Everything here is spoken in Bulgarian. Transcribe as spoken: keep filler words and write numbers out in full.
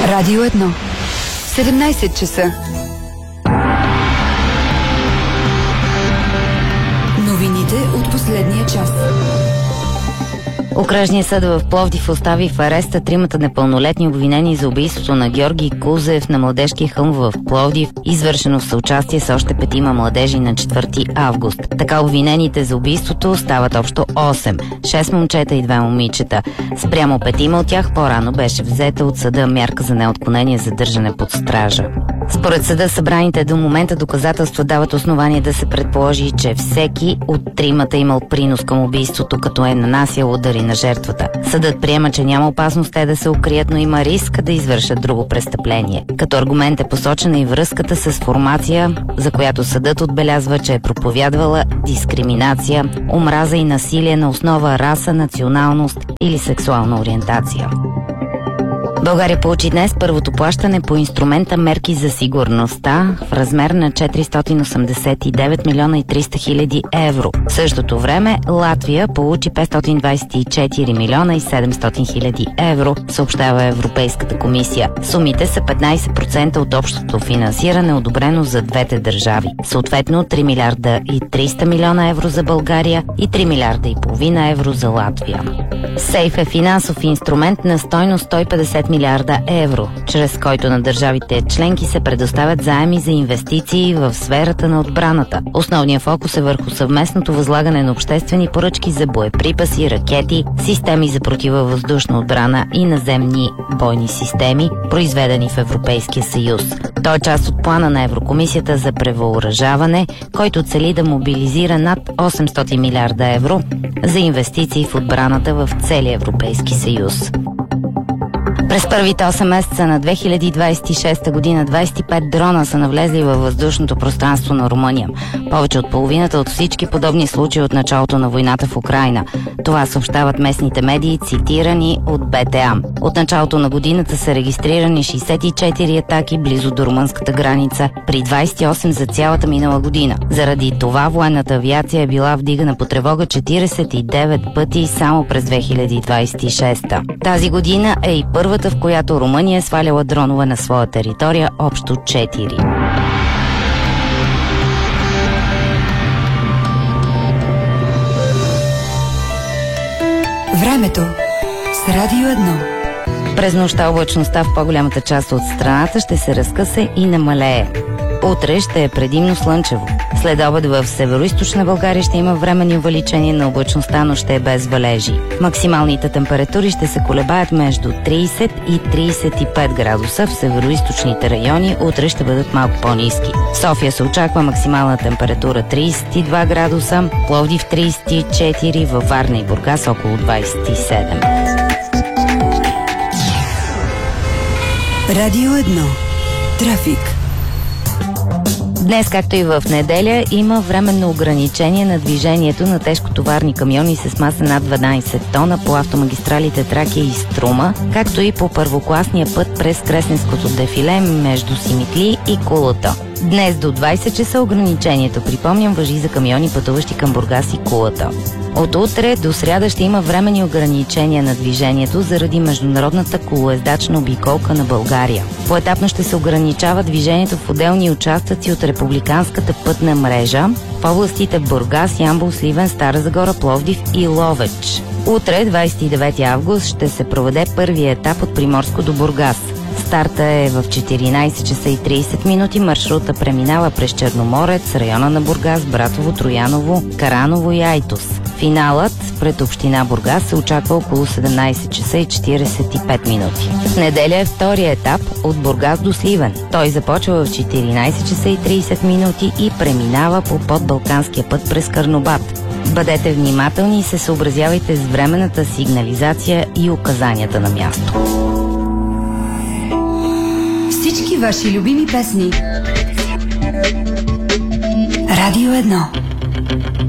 Радио едно. седемнайсет часа. Новините от последния час. Окръжният съд в Пловдив остави в ареста тримата непълнолетни обвинени за убийството на Георги Кузев на Младежкия хълм в Пловдив, извършено в съучастие с още петима младежи на четвърти август. Така обвинените за убийството стават общо осем. шест момчета и две момичета. Спрямо петима от тях по-рано беше взета от съда мярка за неотклонение за държане под стража. Според съда, събраните до момента доказателства дават основание да се предположи, че всеки от тримата имал принос към убийството, като е нанасял удари на жертвата. Съдът приема, че няма опасност те да се укрият, но има риск да извършат друго престъпление. Като аргумент е посочена и връзката с формация, за която съдът отбелязва, че е проповядвала дискриминация, омраза и насилие на основа раса, националност или сексуална ориентация. България получи днес първото плащане по инструмента мерки за сигурността в размер на четиристотин осемдесет и девет милиона и триста хиляди евро. В същото време Латвия получи петстотин двадесет и четири милиона и седемстотин хиляди евро, съобщава Европейската комисия. Сумите са петнайсет процента от общото финансиране, одобрено за двете държави. Съответно три милиарда и триста милиона евро за България и три милиарда и половина евро за Латвия. Сейф е финансов инструмент на стойност сто и петдесет милиарда евро, чрез който на държавите членки се предоставят заеми за инвестиции в сферата на отбраната. Основният фокус е върху съвместното възлагане на обществени поръчки за боеприпаси, ракети, системи за противовъздушна отбрана и наземни бойни системи, произведени в Европейския съюз. Той е част от плана на Еврокомисията за превъоръжаване, който цели да мобилизира над осемстотин милиарда евро за инвестиции в отбраната в целия Европейски съюз. През първите осем месеца на две хиляди двадесет и шеста година двадесет и пет дрона са навлезли във въздушното пространство на Румъния. Повече от половината от всички подобни случаи от началото на войната в Украйна. Това съобщават местните медии, цитирани от Б Т А. От началото на годината са регистрирани шейсет и четири атаки близо до румънската граница, при двадесет и осем за цялата минала година. Заради това военната авиация е била вдигана по тревога четиридесет и девет пъти само през две хиляди двадесет и шеста. Тази година е и първата, в която Румъния е сваляла дронове на своя територия, общо четири. Времето с Радио едно. През нощта облачността в по-голямата част от страната ще се разкъса и намалее. Утре ще е предимно слънчево. След обед в североизточна България ще има временни увеличения на облачността, но ще е без валежи. Максималните температури ще се колебаят между тридесет и тридесет и пет градуса. В североизточните райони утре ще бъдат малко по-ниски. В София се очаква максимална температура тридесет и два градуса, Пловдив тридесет и четири, във Варна и Бургас около двадесет и седем. Радио едно. Трафик. Днес, както и в неделя, има временно ограничение на движението на тежкотоварни камиони с маса над дванадесет тона по автомагистралите Тракия и Струма, както и по първокласния път през Кресненското дефиле между Симитли и Кулата. Днес до двадесет часа ограничението, припомням, важи за камиони, пътуващи към Бургас и Кулата. От утре до сряда ще има временни ограничения на движението заради международната колоездачна обиколка на България. Поетапно ще се ограничава движението в отделни участъци от републиканската пътна мрежа в областите Бургас, Ямбол, Сливен, Стара Загора, Пловдив и Ловеч. Утре, двадесет и девети август, ще се проведе първия етап от Приморско до Бургас. Старта е в четиринадесет часа и тридесет минути. Маршрута преминава през Черноморец, района на Бургас, Братово, Трояново, Караново и Айтос. Финалът пред община Бургас се очаква около седемнадесет часа и четиридесет и пет минути. В неделя е втория етап от Бургас до Сливен. Той започва в четиринадесет часа и тридесет минути и преминава по подбалканския път през Карнобат. Бъдете внимателни и се съобразявайте с временната сигнализация и указанията на място. Всички ваши любими песни. Радио едно.